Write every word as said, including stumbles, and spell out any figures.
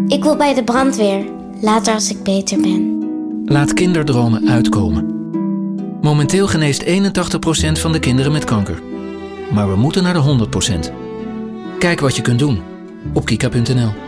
Ik wil bij de brandweer, later als ik beter ben. Laat kinderdromen uitkomen. Momenteel geneest eenentachtig procent van de kinderen met kanker. Maar we moeten naar de honderd procent. Kijk wat je kunt doen op kika punt n l.